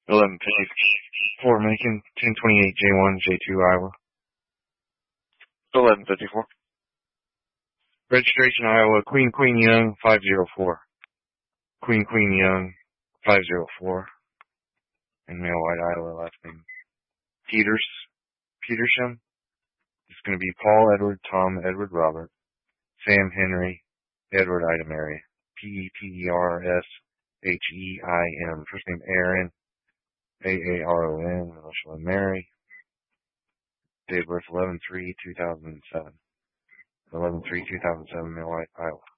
11 Page, Fort Macon, 1028 J1, J2, Iowa. 1154. Registration, Iowa, Queen Young, 504. Queen Young, 504. And male white, Iowa, last name Petersham. It's going to be Paul Edward, Tom Edward Robert, Sam Henry, Edward Ida Mary, Petersheim. First name Aaron, Aaron, initial Mary. Date of birth 11/3/2007. 11/3/2007, male white, Iowa.